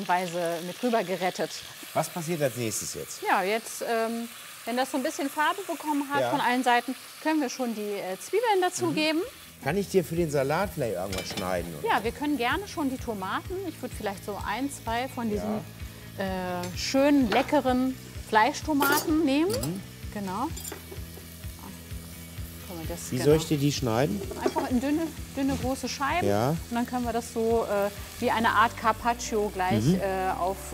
Weise mit rüber gerettet. Was passiert als nächstes jetzt? Ja, jetzt, wenn das so ein bisschen Farbe bekommen hat Ja. von allen Seiten, können wir schon die Zwiebeln dazugeben. Kann ich dir für den Salat vielleicht irgendwas schneiden? Oder? Ja, wir können gerne schon die Tomaten. Ich würde vielleicht so 1, 2 von diesen schönen, leckeren Fleischtomaten nehmen. Genau. Können wir das, Wie soll ich dir die schneiden? Einfach in dünne, große Scheiben. Ja. Und dann können wir das so wie eine Art Carpaccio gleich auf